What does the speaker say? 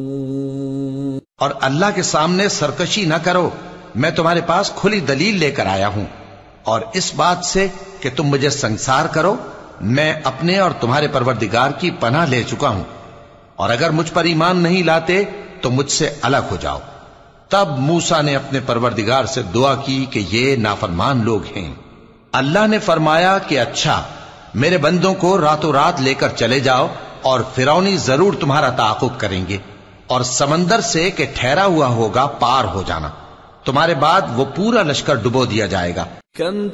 और अल्लाह के सामने सरकशी न करो, मैं तुम्हारे पास खुली दलील लेकर आया हूं, और इस बात से कि तुम मुझे संसार करो, मैं अपने और तुम्हारे परवरदिगार की पनाह ले चुका हूं, और अगर मुझ पर ईमान नहीं लाते तो मुझसे अलग हो जाओ। तब मूसा ने अपने परवरदिगार से दुआ की कि ये नाफरमान लोग हैं। अल्लाह ने फरमाया कि अच्छा, मेरे बंदों को रातों रात लेकर चले जाओ, और फिरौनी जरूर तुम्हारा ताक़ुब करेंगे, और समंदर से कि ठहरा हुआ होगा पार हो जाना, तुम्हारे बाद वो पूरा लश्कर डुबो दिया जाएगा।